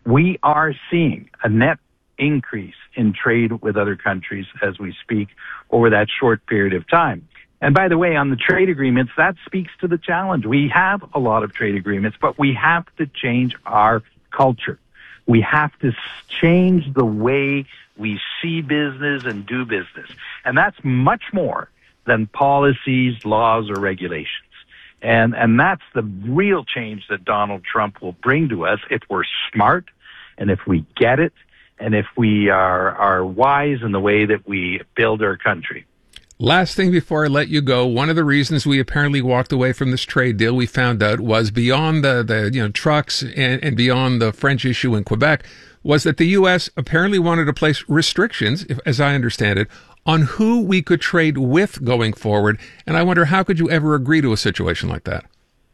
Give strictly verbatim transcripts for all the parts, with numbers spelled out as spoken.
We are seeing a net increase in trade with other countries as we speak over that short period of time. And by the way, on the trade agreements, that speaks to the challenge. We have a lot of trade agreements, but we have to change our culture. We have to change the way we see business and do business. And that's much more than policies, laws, or regulations. And, and that's the real change that Donald Trump will bring to us if we're smart and if we get it and if we are, are wise in the way that we build our country. Last thing before I let you go, one of the reasons we apparently walked away from this trade deal, we found out, was beyond the, the you know trucks and, and beyond the French issue in Quebec, was that the U S apparently wanted to place restrictions, if, as I understand it, on who we could trade with going forward. And I wonder, how could you ever agree to a situation like that?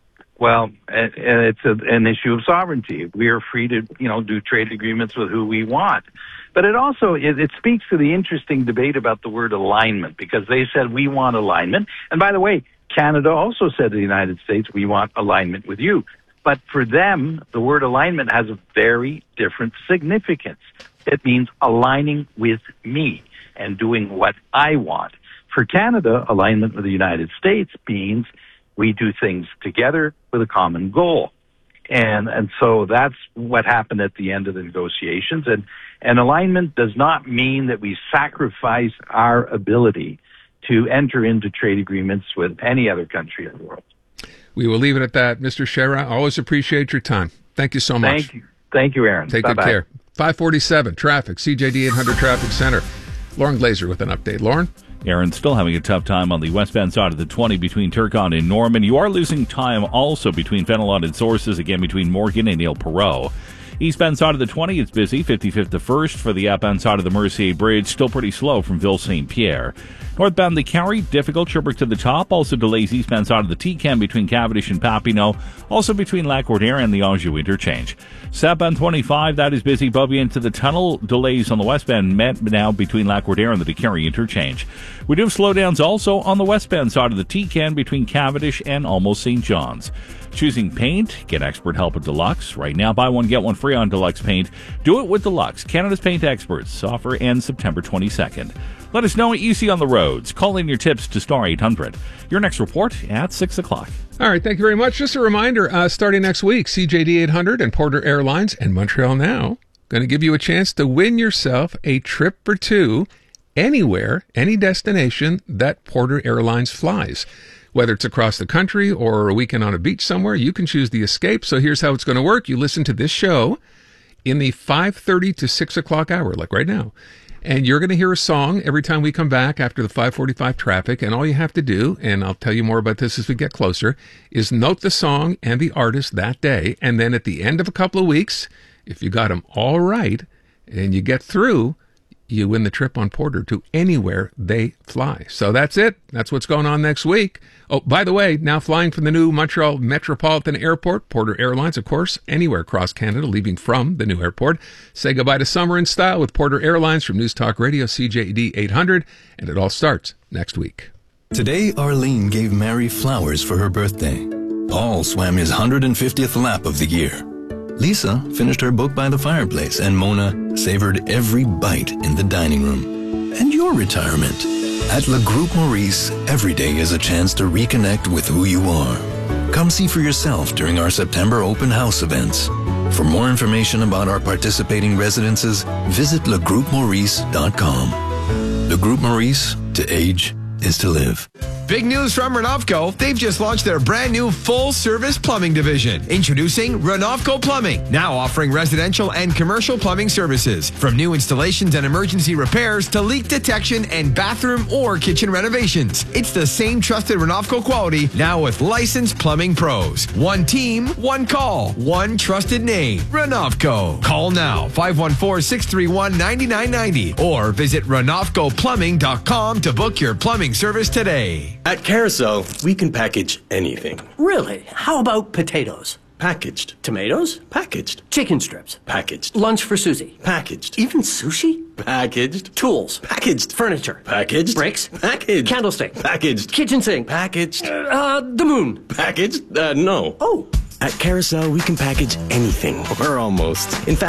Well, it's a, an issue of sovereignty. We are free to, you know, do trade agreements with who we want. But it also, it, it speaks to the interesting debate about the word alignment, because they said we want alignment. And by the way, Canada also said to the United States, we want alignment with you. But for them, the word alignment has a very different significance. It means aligning with me and doing what I want. For Canada, alignment with the United States means we do things together with a common goal. And and so that's what happened at the end of the negotiations. And, and alignment does not mean that we sacrifice our ability to enter into trade agreements with any other country in the world. We will leave it at that. Mister Sherrod, always appreciate your time. Thank you so much. Thank you. Thank you, Aaron. Take Bye-bye. good care. five forty-seven, traffic, C J D eight hundred Traffic Center. Lauren Glazer with an update. Lauren? Aaron, still having a tough time on the westbound side of the twenty between Turcon and Norman. You are losing time also between Fenelon and Sources, again between Morgan and Neil Perot. Eastbound side of the twenty, it's busy, fifty-fifth to first. For the outbound side of the Mercier Bridge, still pretty slow from Ville Saint Pierre. Northbound the Carry, difficult, Sherbrooke to the top. Also delays eastbound side of the T-Cam between Cavendish and Papineau. Also between Lac-Cordaire and the Anjou interchange. Southbound twenty-five, that is busy. Bovie into the tunnel. Delays on the westbound met now between Lac-Cordaire and the DeCarry interchange. We do have slowdowns also on the westbound side of the T-Cam between Cavendish and almost Saint John's. Choosing paint? Get expert help at Deluxe. Right now, buy one, get one free on Deluxe Paint. Do it with Deluxe, Canada's paint experts. Offer ends September twenty-second. Let us know what you see on the roads. Call in your tips to Star eight hundred. Your next report at six o'clock. All right, thank you very much. Just a reminder, uh, starting next week, C J D eight hundred and Porter Airlines and Montreal Now going to give you a chance to win yourself a trip for two anywhere, any destination that Porter Airlines flies. Whether it's across the country or a weekend on a beach somewhere, you can choose the escape. So here's how it's going to work. You listen to this show in the five thirty to six o'clock hour, like right now. And you're going to hear a song every time we come back after the five forty-five traffic. And all you have to do, and I'll tell you more about this as we get closer, is note the song and the artist that day. And then at the end of a couple of weeks, if you got them all right and you get through, you win the trip on Porter to anywhere they fly. So that's it. That's what's going on next week. Oh, by the way, now flying from the new Montreal Metropolitan Airport, Porter Airlines, of course, anywhere across Canada, leaving from the new airport. Say goodbye to summer in style with Porter Airlines from News Talk Radio, C J D eight hundred, and it all starts next week. Today, Arlene gave Mary flowers for her birthday. Paul swam his one hundred fiftieth lap of the year. Lisa finished her book by the fireplace, and Mona savored every bite in the dining room. And your retirement. At Le Groupe Maurice, every day is a chance to reconnect with who you are. Come see for yourself during our September open house events. For more information about our participating residences, visit le groupe maurice dot com. Le Groupe Maurice, to age is to live. Big news from Renovco. They've just launched their brand new full-service plumbing division. Introducing Renovco Plumbing, now offering residential and commercial plumbing services. From new installations and emergency repairs to leak detection and bathroom or kitchen renovations. It's the same trusted Renovco quality, now with licensed plumbing pros. One team, one call, one trusted name. Renovco. Call now, five one four, six three one, nine nine nine zero or visit renovco plumbing dot com to book your plumbing service today. At Carousel, we can package anything. Really? How about potatoes? Packaged. Tomatoes? Packaged. Chicken strips? Packaged. Lunch for Susie? Packaged. Even sushi? Packaged. Tools? Packaged. Furniture? Packaged. Bricks? Packaged. Candlestick? Packaged. Kitchen sink? Packaged. Uh, the moon? Packaged? Uh, no. Oh. At Carousel, we can package anything, or almost. In fact,